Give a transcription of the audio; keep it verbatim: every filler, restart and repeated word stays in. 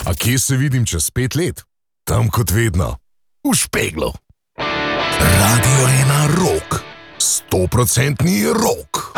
A kje se vidim čez pet let? Tam kot vedno, v Špeglu. Radio ena Rock, stoprocentni rock.